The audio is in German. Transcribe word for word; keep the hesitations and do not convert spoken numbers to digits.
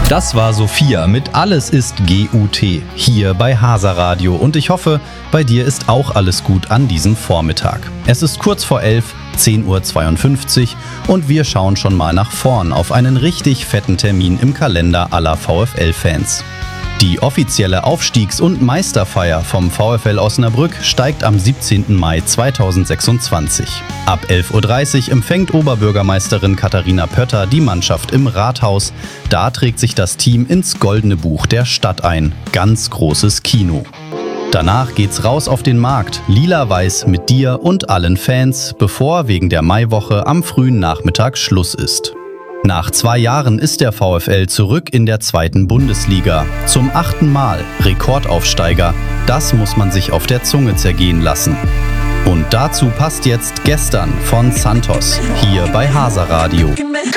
Das war Sophia mit Alles ist G U T hier bei Hasa Radio und ich hoffe, bei dir ist auch alles gut an diesem Vormittag. Es ist kurz vor elf, zehn Uhr zweiundfünfzig und wir schauen schon mal nach vorn auf einen richtig fetten Termin im Kalender aller VfL-Fans. Die offizielle Aufstiegs- und Meisterfeier vom VfL Osnabrück steigt am siebzehnten Mai zweitausendsechsundzwanzig. Ab elf Uhr dreißig empfängt Oberbürgermeisterin Katharina Pötter die Mannschaft im Rathaus. Da trägt sich das Team ins Goldene Buch der Stadt ein. Ganz großes Kino. Danach geht's raus auf den Markt, lila-weiß mit dir und allen Fans, bevor wegen der Maiwoche am frühen Nachmittag Schluss ist. Nach zwei Jahren ist der VfL zurück in der zweiten Bundesliga. Zum achten Mal Rekordaufsteiger. Das muss man sich auf der Zunge zergehen lassen. Und dazu passt jetzt Gestern von Santos hier bei Hasa Radio.